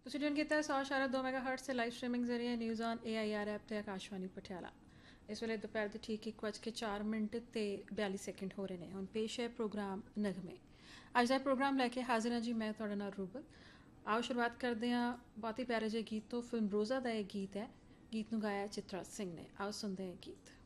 ਤੁਸੀਂ ਟਿਊਨ ਕੀਤਾ 100.2 ਮੈਗਾਹਰਟਜ਼ ਤੇ ਲਾਈਵ ਸਟ੍ਰੀਮਿੰਗ ਜ਼ਰੀਏ ਨਿਊਜ਼ ਔਨ AIR ਐਪ ਤੇ ਆਕਾਸ਼ਵਾਣੀ ਪਟਿਆਲਾ। ਇਸ ਵੇਲੇ ਦੁਪਹਿਰ ਦੇ ਠੀਕ 1:04 ਤੇ 42 ਸੈਕਿੰਡ ਹੋ ਰਹੇ ਨੇ। ਹੁਣ ਪੇਸ਼ ਹੈ ਪ੍ਰੋਗਰਾਮ ਨਗਮੇ। ਅੱਜ ਦਾ ਪ੍ਰੋਗਰਾਮ ਲੈ ਕੇ ਹਾਜ਼ਰ ਹਾਂ ਜੀ ਮੈਂ ਤੁਹਾਡੇ ਨਾਲ ਰੂਬਲ। ਆਓ ਸ਼ੁਰੂਆਤ ਕਰਦੇ ਹਾਂ ਬਹੁਤ ਹੀ ਪਿਆਰੇ ਜਿਹੇ ਗੀਤ ਤੋਂ। ਫਿਲਮ ਰੋਜ਼ਾ ਦਾ ਇਹ ਗੀਤ ਹੈ। ਗੀਤ ਨੂੰ ਗਾਇਆ ਚਿਤਰਾ ਸਿੰਘ ਨੇ। ਆਓ ਸੁਣਦੇ ਹਾਂ ਗੀਤ।